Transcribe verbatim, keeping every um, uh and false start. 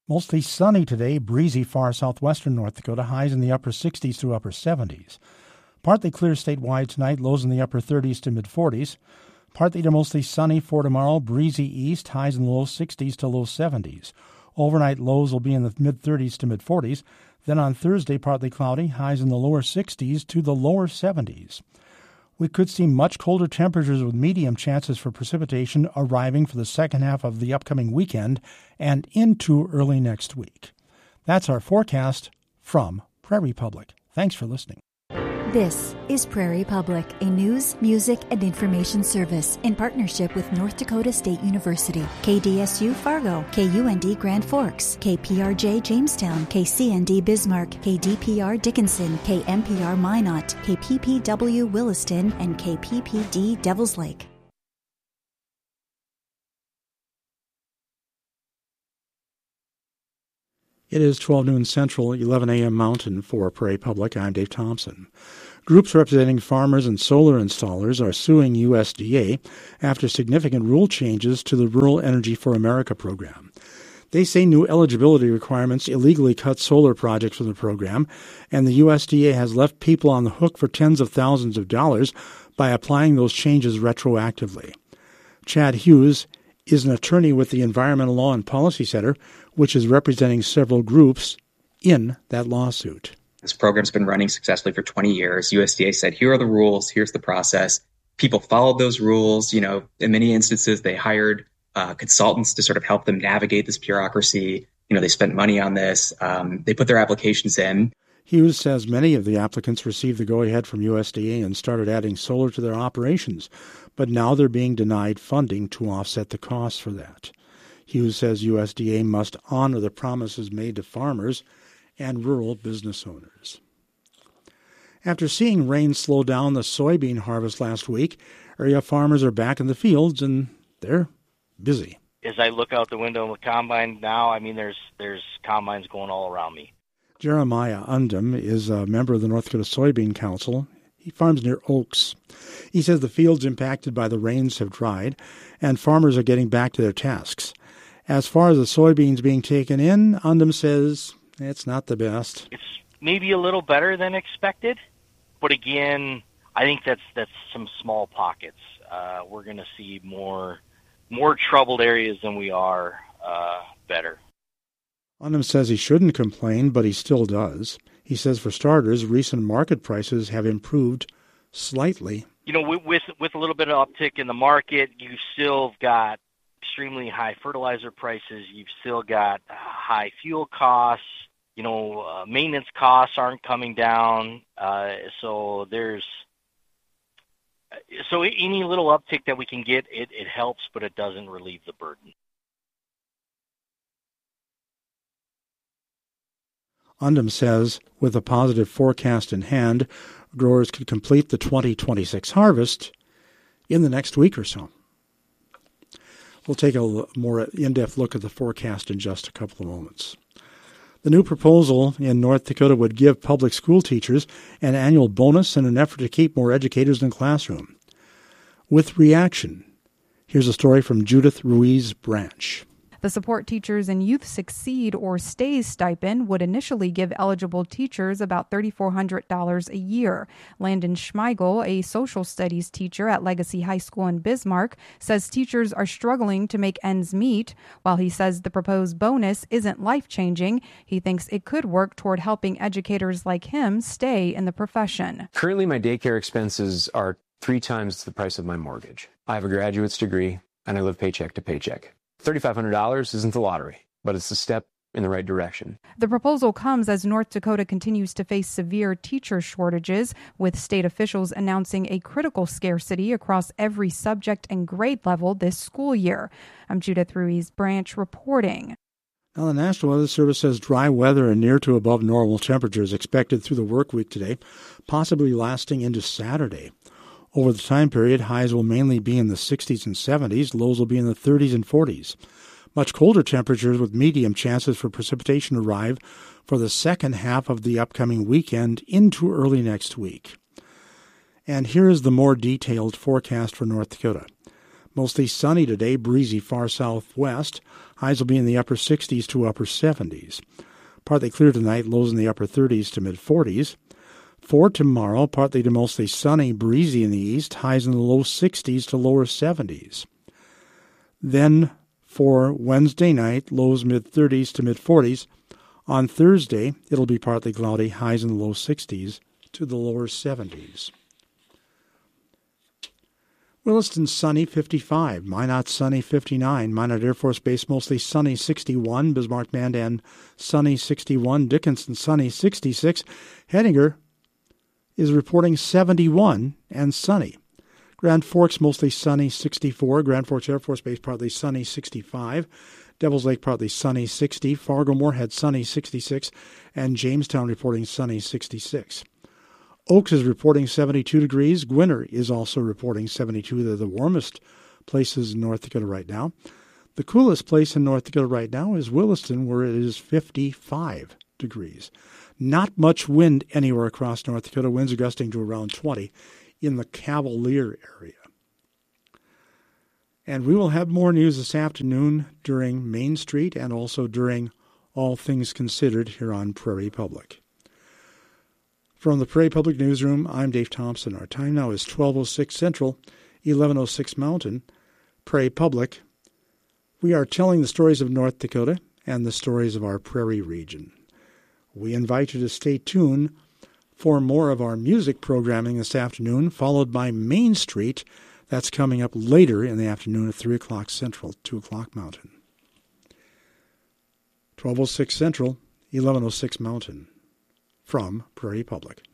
Mostly sunny today, breezy far southwestern North Dakota, highs in the upper sixties through upper seventies. Partly clear statewide tonight, lows in the upper thirties to mid-forties. Partly to mostly sunny for tomorrow, breezy east, highs in the low sixties to low seventies. Overnight lows will be in the mid-thirties to mid-forties. Then on Thursday, partly cloudy, highs in the lower sixties to the lower seventies. We could see much colder temperatures with medium chances for precipitation arriving for the second half of the upcoming weekend and into early next week. That's our forecast from Prairie Public. Thanks for listening. This is Prairie Public, a news, music, and information service in partnership with North Dakota State University, K D S U Fargo, K U N D Grand Forks, K P R J Jamestown, K C N D Bismarck, K D P R Dickinson, K M P R Minot, K P P W Williston, and K P P D Devils Lake. It is twelve noon Central, eleven a.m. Mountain for Prairie Public. I'm Dave Thompson. Groups representing farmers and solar installers are suing U S D A after significant rule changes to the Rural Energy for America program. They say new eligibility requirements illegally cut solar projects from the program, and the U S D A has left people on the hook for tens of thousands of dollars by applying those changes retroactively. Chad Hughes is an attorney with the Environmental Law and Policy Center, which is representing several groups in that lawsuit. This program's been running successfully for twenty years. U S D A said, here are the rules, here's the process. People followed those rules. You know, in many instances, they hired uh, consultants to sort of help them navigate this bureaucracy. You know, they spent money on this. Um, they put their applications in. Hughes says many of the applicants received the go-ahead from U S D A and started adding solar to their operations, but now they're being denied funding to offset the costs for that. Hughes says U S D A must honor the promises made to farmers and rural business owners. After seeing rain slow down the soybean harvest last week, area farmers are back in the fields and they're busy. As I look out the window of the combine now, I mean, there's there's combines going all around me. Jeremiah Undum is a member of the North Dakota Soybean Council. He farms near Oaks. He says the fields impacted by the rains have dried, and farmers are getting back to their tasks. As far as the soybeans being taken in, Undum says it's not the best. It's maybe a little better than expected, but again, I think that's that's some small pockets. Uh, we're going to see more more troubled areas than we are uh, better. Undum says he shouldn't complain, but he still does. He says, for starters, recent market prices have improved slightly. You know, with, with with a little bit of uptick in the market, you've still got extremely high fertilizer prices. You've still got high fuel costs. You know, uh, maintenance costs aren't coming down. Uh, so there's so any little uptick that we can get, it, it helps, but it doesn't relieve the burden. Undum says, with a positive forecast in hand, growers could complete the twenty twenty-six harvest in the next week or so. We'll take a more in-depth look at the forecast in just a couple of moments. The new proposal in North Dakota would give public school teachers an annual bonus in an effort to keep more educators in the classroom. With reaction, here's a story from Judith Ruiz Branch. The Support Teachers and Youth Succeed or STAYS stipend would initially give eligible teachers about three thousand four hundred dollars a year. Landon Schmeigel, a social studies teacher at Legacy High School in Bismarck, says teachers are struggling to make ends meet. While he says the proposed bonus isn't life-changing, he thinks it could work toward helping educators like him stay in the profession. Currently, my daycare expenses are three times the price of my mortgage. I have a graduate's degree, and I live paycheck to paycheck. three thousand five hundred dollars isn't the lottery, but it's a step in the right direction. The proposal comes as North Dakota continues to face severe teacher shortages, with state officials announcing a critical scarcity across every subject and grade level this school year. I'm Judith Ruiz Branch reporting. Now, the National Weather Service says dry weather and near to above normal temperatures expected through the work week today, possibly lasting into Saturday. Over the time period, highs will mainly be in the sixties and seventies, lows will be in the thirties and forties. Much colder temperatures with medium chances for precipitation arrive for the second half of the upcoming weekend into early next week. And here is the more detailed forecast for North Dakota. Mostly sunny today, breezy far southwest. Highs will be in the upper sixties to upper seventies. Partly clear tonight, lows in the upper thirties to mid-forties. For tomorrow, partly to mostly sunny, breezy in the east, highs in the low sixties to lower seventies. Then for Wednesday night, lows mid-thirties to mid-forties. On Thursday, it'll be partly cloudy, highs in the low sixties to the lower seventies. Williston sunny, fifty-five. Minot sunny, fifty-nine. Minot Air Force Base mostly sunny, sixty-one. Bismarck Mandan sunny, sixty-one. Dickinson sunny, sixty-six. Hettinger is reporting seventy-one and sunny. Grand Forks mostly sunny, sixty-four. Grand Forks Air Force Base partly sunny, sixty-five. Devils Lake partly sunny, sixty. Fargo Moorhead sunny, sixty-six. And Jamestown reporting sunny, sixty-six. Oaks is reporting seventy-two degrees. Gwinner is also reporting seventy-two. They're the warmest places in North Dakota right now. The coolest place in North Dakota right now is Williston, where it is fifty-five degrees. Not much wind anywhere across North Dakota. Winds are gusting to around twenty in the Cavalier area. And we will have more news this afternoon during Main Street and also during All Things Considered here on Prairie Public. From the Prairie Public Newsroom, I'm Dave Thompson. Our time now is twelve oh six Central, eleven oh six Mountain. Prairie Public. We are telling the stories of North Dakota and the stories of our prairie region. We invite you to stay tuned for more of our music programming this afternoon, followed by Main Street. That's coming up later in the afternoon at three o'clock Central, two o'clock Mountain. twelve oh six Central, eleven oh six Mountain. From Prairie Public.